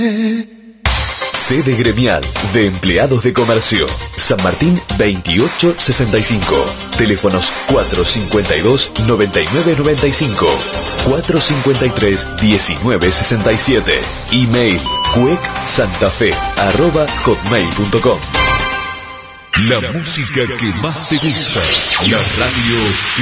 Sede gremial de empleados de comercio. San Martín 2865. Teléfonos 452-9995. 453-1967. Email cuecsantafe@hotmail.com. La música que más te gusta. La radio que